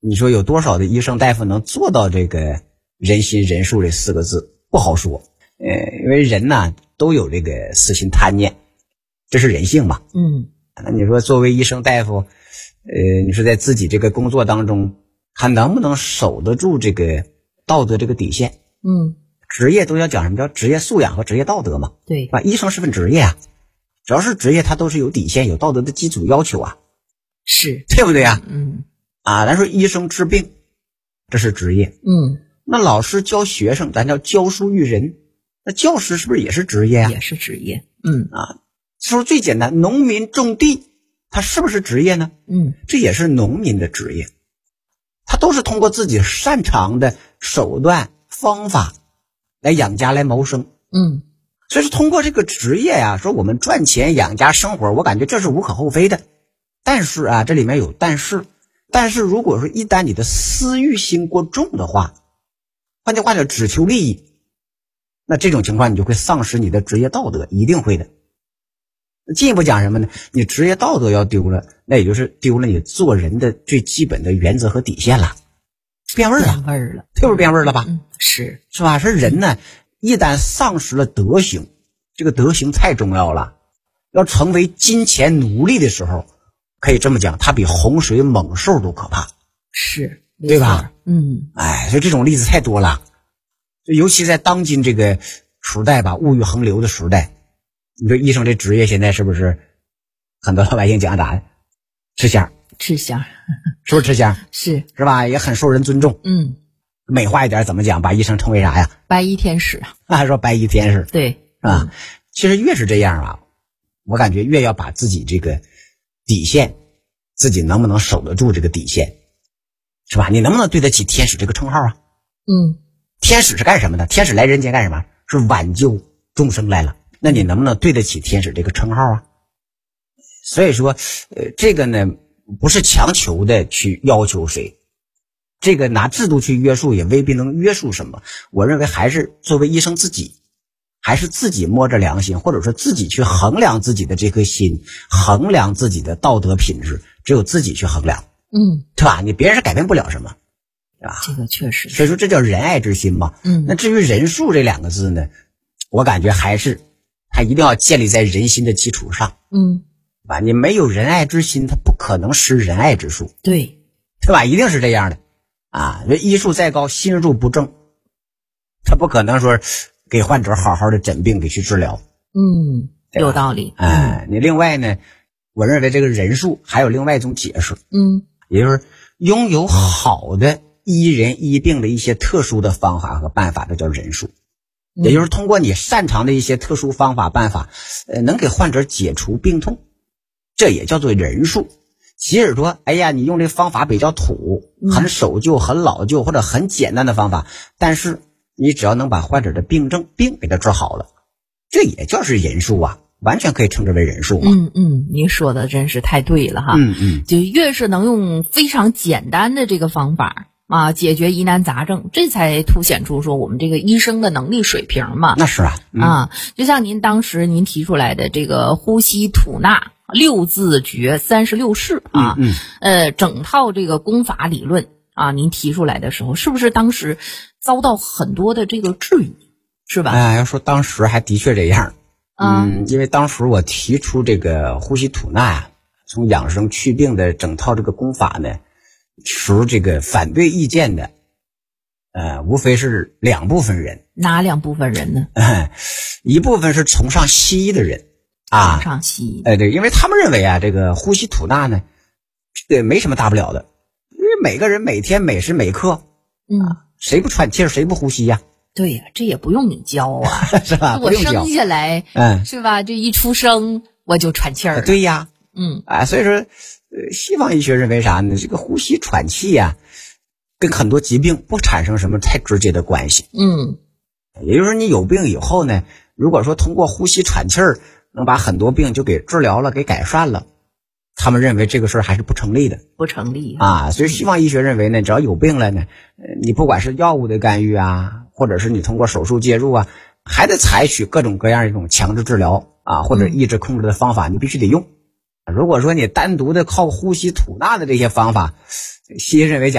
你说有多少的医生大夫能做到这个人心仁术这4个字？不好说。因为人呢都有这个私心贪念，这是人性嘛。那你说作为医生大夫，你说在自己这个工作当中，还能不能守得住这个道德这个底线？职业都要讲什么叫职业素养和职业道德嘛？ 对吧？医生是份职业啊，只要是职业，它都是有底线、有道德的基础要求啊， 是对不对啊？咱说医生治病，这是职业。那老师教学生，咱叫教书育人。那教师是不是也是职业啊？ 也是职业。 说最简单，农民种地，他是不是职业呢？这也是农民的职业，他都是通过自己擅长的手段方法来养家来谋生。所以说通过这个职业呀，说我们赚钱养家生活，我感觉这是无可厚非的。但是啊，这里面有但是如果说一旦你的私欲心过重的话，换句话讲只求利益，那这种情况你就会丧失你的职业道德，一定会的。进一步讲什么呢？你职业道德要丢了，那也就是丢了你做人的最基本的原则和底线了，变味儿了，就是变味儿了吧？ 是吧？说人呢，一旦丧失了德行，这个德行太重要了，要成为金钱奴隶的时候，可以这么讲，它比洪水猛兽都可怕， 是， 对吧？所以这种例子太多了，尤其在当今这个时代吧，物欲横流的时代，你说医生这职业现在是不是很多老百姓讲啥的？吃香，是不是吃香？ 是吧？也很受人尊重。美化一点怎么讲？把医生称为啥呀？ 白衣天使。 还说白衣天使。 对其实越是这样啊，我感觉越要把自己这个底线，自己能不能守得住这个底线，是吧？你能不能对得起天使这个称号啊？天使是干什么的？天使来人间干什么？是挽救众生来了。那你能不能对得起天使这个称号啊？所以说这个呢不是强求的去要求谁，这个拿制度去约束也未必能约束什么。我认为还是作为医生自己，还是自己摸着良心，或者说自己去衡量自己的这颗心，衡量自己的道德品质，只有自己去衡量。对吧？你别人是改变不了什么，对吧？ 这个确实。 所以说这叫仁爱之心嘛。那至于仁术这2个字呢，我感觉还是它一定要建立在人心的基础上。吧？你没有仁爱之心，它不可能施仁爱之术。对吧？一定是这样的啊！这医术再高，心术不正，他不可能说给患者好好的诊病，给去治疗。 有道理。 你另外呢，我认为这个仁术还有另外一种解释。也就是拥有好的医人医病的一些特殊的方法和办法，这叫仁术。也就是通过你擅长的一些特殊方法办法，能给患者解除病痛，这也叫做仁术。即使说你用这方法比较土，很守旧很老旧或者很简单的方法，但是你只要能把患者的病给他治好了，这也叫是仁术啊，完全可以称之为仁术嘛。 您说的真是太对了哈。就越是能用非常简单的这个方法解决疑难杂症，这才凸显出说我们这个医生的能力水平嘛。 那是就像您当时您提出来的这个呼吸吐纳6字诀36式整套这个功法理论您提出来的时候，是不是当时遭到很多的这个质疑，是吧？ 要说当时还的确这样。因为当时我提出这个呼吸吐纳从养生祛病的整套这个功法呢，持这个反对意见的无非是2部分人。 哪2部分人呢？ 一部分是崇尚西医的人崇尚西医。 对，因为他们认为这个呼吸吐纳呢，这个没什么大不了的，因为每个人每天每时每刻谁不喘气谁不呼吸呀？ 对呀，这也不用你教是吧？ 我生下来是吧？这一出生我就喘气儿。 对呀。所以说西方医学认为啥呢？这个呼吸喘气跟很多疾病不产生什么太直接的关系。也就是说你有病以后呢，如果说通过呼吸喘气儿能把很多病就给治疗了，给改善了，他们认为这个事儿还是不成立的。 不成立所以西方医学认为呢，只要有病了呢，你不管是药物的干预或者是你通过手术介入还得采取各种各样一种强制治疗或者抑制控制的方法，你必须得用。如果说你单独的靠呼吸吐纳的这些方法，西医认为讲